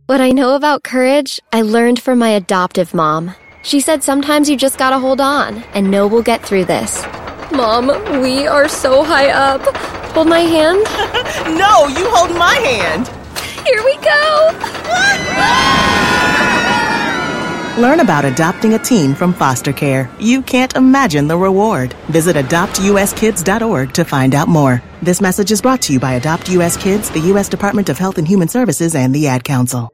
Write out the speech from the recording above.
What I know about courage, I learned from my adoptive mom. She said sometimes you just gotta hold on and know we'll get through this. Mom, we are so high up. Hold my hand? No, you hold my hand. Here we go. Learn about adopting a teen from foster care. You can't imagine the reward. Visit adoptuskids.org to find out more. This message is brought to you by Adopt U.S. Kids, the U.S. Department of Health and Human Services, and the Ad Council.